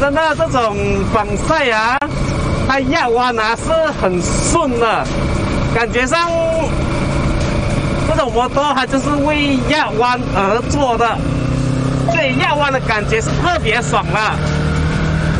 真的这种防晒啊，它压弯啊是很顺的，感觉上这种摩托它就是为压弯而做的，所以压弯的感觉是特别爽的。